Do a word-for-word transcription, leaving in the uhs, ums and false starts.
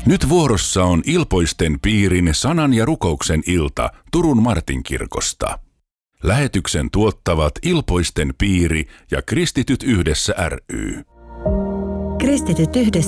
Nyt vuorossa on Ilpoisten piirin sanan ja rukouksen ilta Turun Martinkirkosta. Lähetyksen tuottavat Ilpoisten piiri ja Kristityt yhdessä ry. Kristityt yhdessä